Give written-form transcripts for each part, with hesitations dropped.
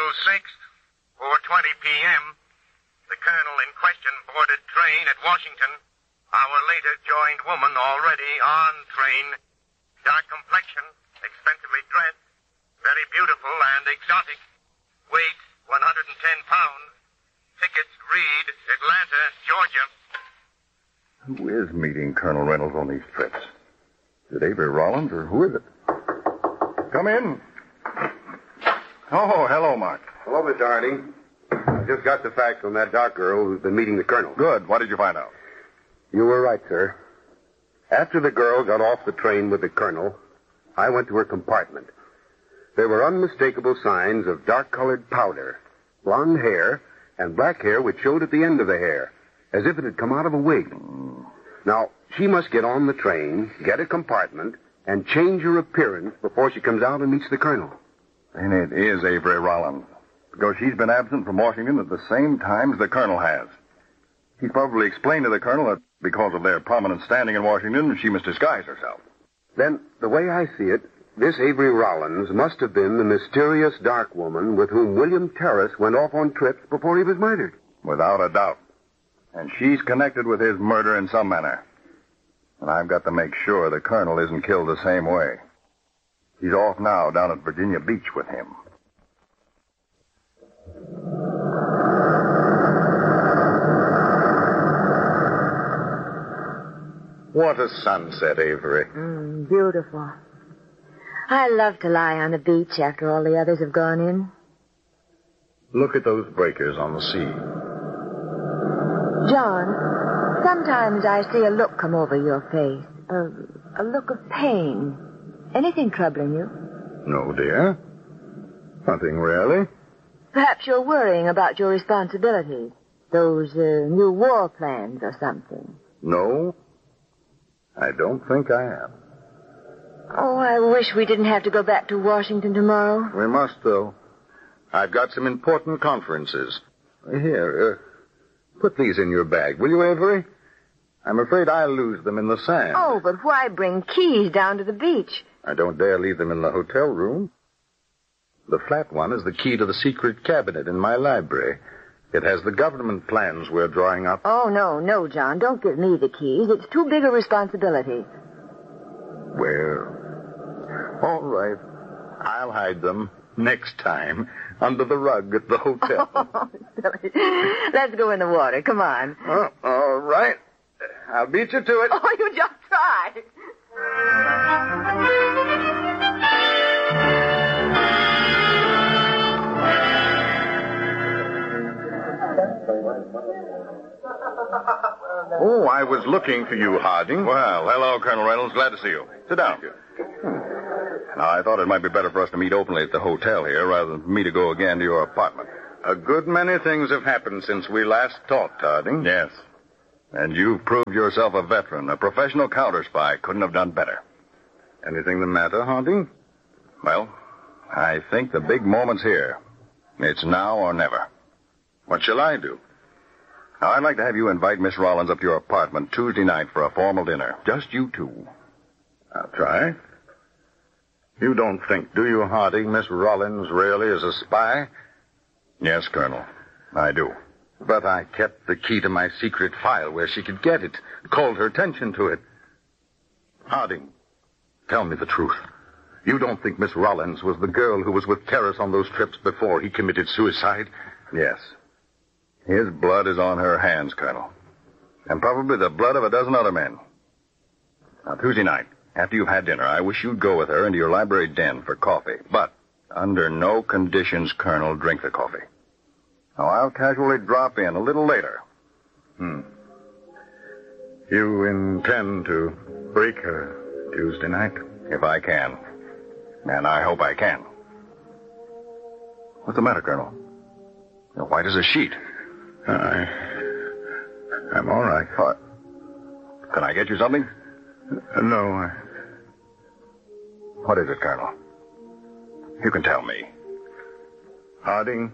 April 6th, 4:20 p.m., the colonel in question boarded train at Washington. Hour later, joined woman already on train. Dark complexion, expensively dressed, very beautiful and exotic. Weight, 110 pounds. Tickets, read, Atlanta, Georgia. Who is meeting Colonel Reynolds on these trips? Is it Avery Rollins, or who is it? Come in. Oh, hello, Mark. Hello, Mr. Harding. I just got the facts on that dark girl who's been meeting the colonel. Good. What did you find out? You were right, sir. After the girl got off the train with the colonel, I went to her compartment. There were unmistakable signs of dark-colored powder, blonde hair, and black hair which showed at the end of the hair, as if it had come out of a wig. Now, she must get on the train, get a compartment, and change her appearance before she comes out and meets the colonel. Then it is Avery Rollins, because she's been absent from Washington at the same time as the colonel has. He's probably explained to the colonel that because of their prominent standing in Washington, she must disguise herself. Then, the way I see it, this Avery Rollins must have been the mysterious dark woman with whom William Terrace went off on trips before he was murdered. Without a doubt. And she's connected with his murder in some manner. And I've got to make sure the colonel isn't killed the same way. He's off now down at Virginia Beach with him. What a sunset, Avery. Beautiful. I love to lie on the beach after all the others have gone in. Look at those breakers on the sea. John, sometimes I see a look come over your face. A look of pain. Anything troubling you? No, dear. Nothing really. Perhaps you're worrying about your responsibilities. Those new war plans or something. No, I don't think I am. Oh, I wish we didn't have to go back to Washington tomorrow. We must, though. I've got some important conferences. Here, put these in your bag, will you, Avery? I'm afraid I'll lose them in the sand. Oh, but why bring keys down to the beach? I don't dare leave them in the hotel room. The flat one is the key to the secret cabinet in my library. It has the government plans we're drawing up. Oh, no, John. Don't give me the keys. It's too big a responsibility. Well, all right. I'll hide them next time under the rug at the hotel. Oh, silly. Let's go in the water. Come on. Oh, all right. I'll beat you to it. Oh, you just try. Oh, I was looking for you, Harding. Well, hello, Colonel Reynolds. Glad to see you. Sit down. Now, I thought it might be better for us to meet openly at the hotel here rather than for me to go again to your apartment. A good many things have happened since we last talked, Harding. Yes. And you've proved yourself a veteran, a professional counter-spy. Couldn't have done better. Anything the matter, Harding? Well, I think the big moment's here. It's now or never. What shall I do? Now, I'd like to have you invite Miss Rollins up to your apartment Tuesday night for a formal dinner. Just you two. I'll try. You don't think, do you, Harding, Miss Rollins really is a spy? Yes, Colonel. I do. But I kept the key to my secret file where she could get it. Called her attention to it. Harding, tell me the truth. You don't think Miss Rollins was the girl who was with Terrace on those trips before he committed suicide? Yes. His blood is on her hands, Colonel. And probably the blood of a dozen other men. Now, Tuesday night, after you've had dinner, I wish you'd go with her into your library den for coffee. But under no conditions, Colonel, drink the coffee. Now, I'll casually drop in a little later. You intend to break her Tuesday night? If I can. And I hope I can. What's the matter, Colonel? You're white as a sheet. I'm all right. Can I get you something? No, What is it, Colonel? You can tell me. Harding,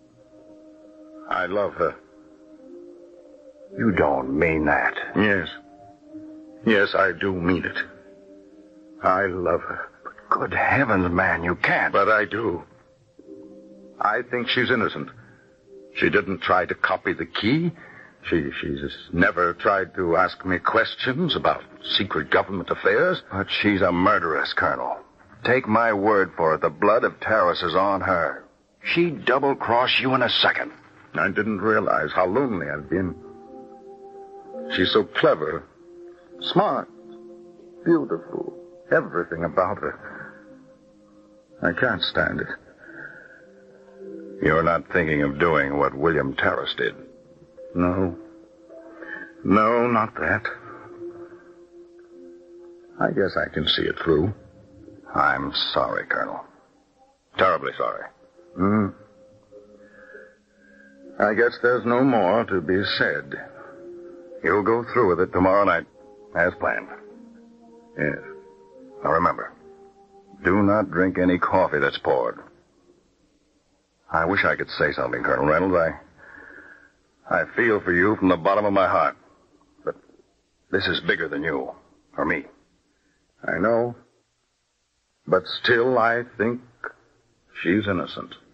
I love her. You don't mean that. Yes. Yes, I do mean it. I love her. Good heavens, man, you can't. But I do. I think she's innocent. She didn't try to copy the key. She's never tried to ask me questions about secret government affairs. But she's a murderess, Colonel. Take my word for it, the blood of Taris is on her. She'd double-cross you in a second. I didn't realize how lonely I'd been. She's so clever, smart, beautiful, everything about her. I can't stand it. You're not thinking of doing what William Taris did? No. No, not that. I guess I can see it through. I'm sorry, Colonel. Terribly sorry. I guess there's no more to be said. You'll go through with it tomorrow night, as planned. Yes. Now remember, do not drink any coffee that's poured. I wish I could say something, Colonel Reynolds. I feel for you from the bottom of my heart. But this is bigger than you, or me. I know. But still, I think she's innocent.